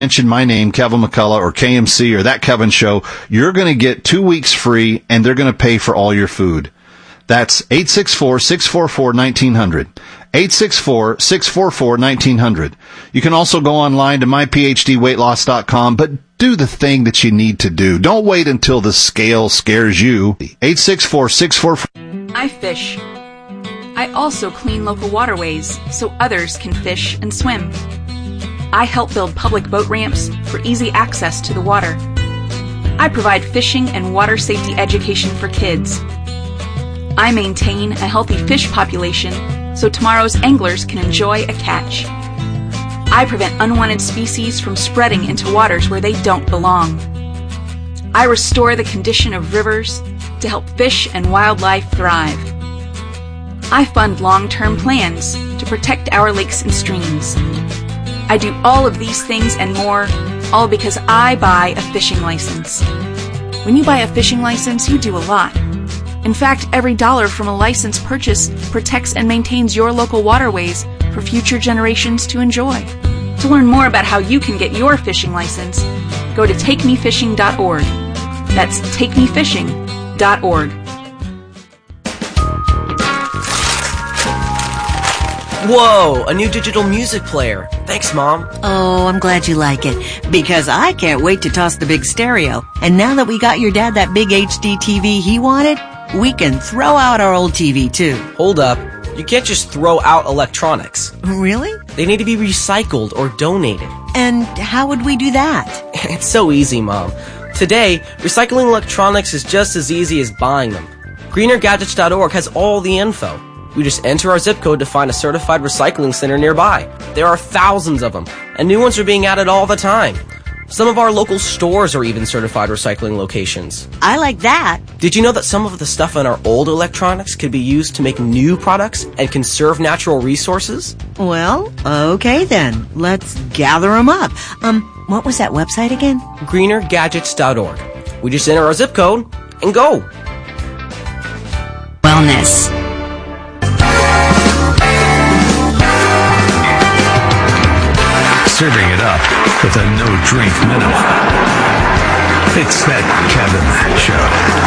mention my name, Kevin McCullough, or KMC, or That Kevin Show, you're going to get 2 weeks free, and they're going to pay for all your food. That's 864-644-1900. 864-644-1900. You can also go online to myphdweightloss.com, but do the thing that you need to do. Don't wait until the scale scares you. 864-644. I fish. I also clean local waterways so others can fish and swim. I help build public boat ramps for easy access to the water. I provide fishing and water safety education for kids. I maintain a healthy fish population so tomorrow's anglers can enjoy a catch. I prevent unwanted species from spreading into waters where they don't belong. I restore the condition of rivers to help fish and wildlife thrive. I fund long-term plans to protect our lakes and streams. I do all of these things and more, all because I buy a fishing license. When you buy a fishing license, you do a lot. In fact, every dollar from a license purchase protects and maintains your local waterways for future generations to enjoy. To learn more about how you can get your fishing license, go to takemefishing.org. That's takemefishing.org. Whoa, a new digital music player. Thanks, Mom. Oh, I'm glad you like it, because I can't wait to toss the big stereo. And now that we got your dad that big HD TV he wanted, we can throw out our old TV, too. Hold up. You can't just throw out electronics. Really? They need to be recycled or donated. And how would we do that? It's so easy, Mom. Today, recycling electronics is just as easy as buying them. GreenerGadgets.org has all the info. We just enter our zip code to find a certified recycling center nearby. There are thousands of them, and new ones are being added all the time. Some of our local stores are even certified recycling locations. I like that. Did you know that some of the stuff in our old electronics could be used to make new products and conserve natural resources? Well, okay then. Let's gather them up. What was that website again? GreenerGadgets.org. We just enter our zip code and go. Wellness. Serving it up with a no-drink minimum. It's That Kevin Show.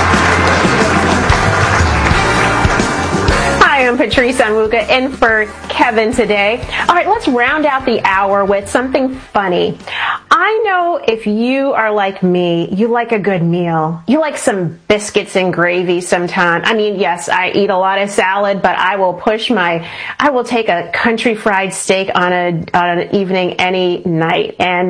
Hi, I'm Patrice Onwuka in for Kevin today. All right, let's round out the hour with something funny. I know if you are like me, you like a good meal. You like some biscuits and gravy sometime. I mean, yes, I eat a lot of salad, but I will take a country fried steak on an evening any night. And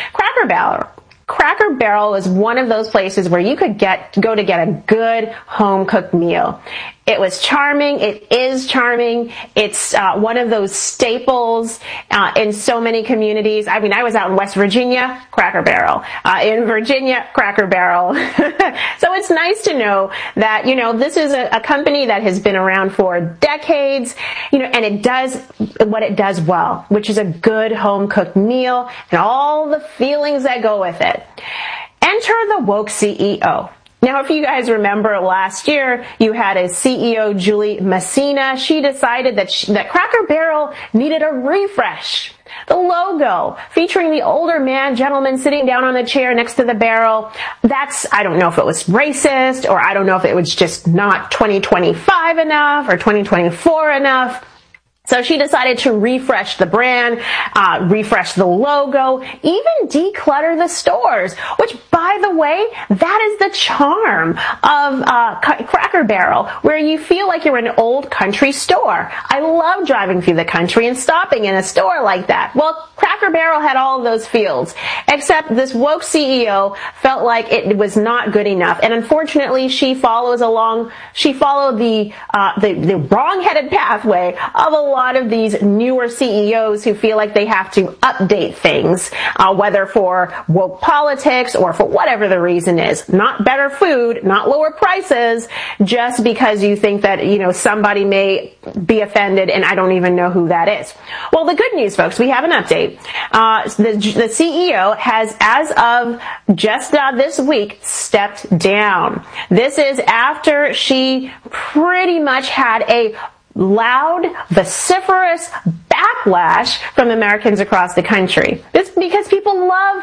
Cracker Barrel is one of those places where you could go to get a good home-cooked meal. It was charming. It is charming. It's one of those staples in so many communities. I mean, I was out in West Virginia, Cracker Barrel. In Virginia, Cracker Barrel. So it's nice to know that, this is a company that has been around for decades, and it does what it does well, which is a good home-cooked meal and all the feelings that go with it. Enter the woke CEO. Now, if you guys remember last year, you had a CEO, Julie Messina. She decided that Cracker Barrel needed a refresh. The logo featuring the older gentleman sitting down on the chair next to the barrel. I don't know if it was racist, or I don't know if it was just not 2025 enough or 2024 enough. So she decided to refresh the brand, refresh the logo, even declutter the stores, which, by the way, that is the charm of Cracker Barrel, where you feel like you're in an old country store. I love driving through the country and stopping in a store like that. Well, Cracker Barrel had all of those feels, except this woke CEO felt like it was not good enough. And unfortunately, she followed the wrong-headed pathway of a lot of these newer CEOs who feel like they have to update things, whether for woke politics or for whatever the reason is. Not better food, not lower prices, just because you think that, somebody may be offended and I don't even know who that is. Well, the good news, folks, we have an update. The CEO has, as of just this week, stepped down. This is after she pretty much had a loud, vociferous backlash from Americans across the country. It's because people love